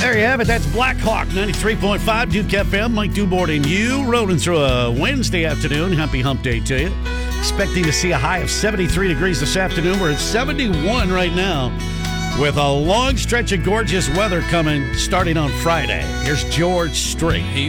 There you have it. That's Black Hawk 93.5 Duke FM. Mike Dubord and you rolling through a Wednesday afternoon. Happy hump day to you. Expecting to see a high of 73 degrees this afternoon. We're at 71 right now with a long stretch of gorgeous weather coming starting on Friday. Here's George Strait. He